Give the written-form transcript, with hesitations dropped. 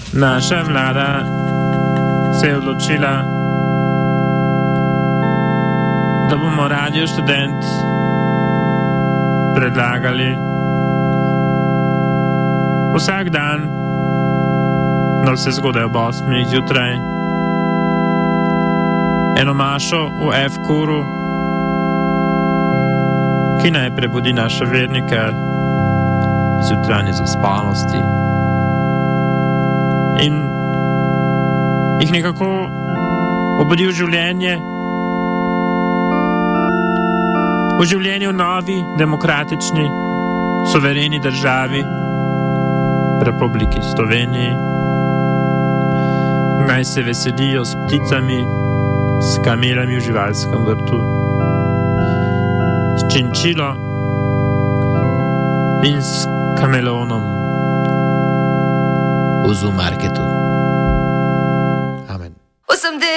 Naša vlada se je odločila, da bomo Radio Študent predlagali vsak dan na vse zgodaj ob 8 zjutraj eno mašo v F-kuru, ki naj prebudi naše vernike iz jutranje zaspanosti in jih nekako obudi v življenje v novi, demokratični, suvereni državi, Republiki Sloveniji. Naj se veselijo s pticami, s kamelami v živalskem vrtu, s činčilo in s kameleonom v zoo marketu.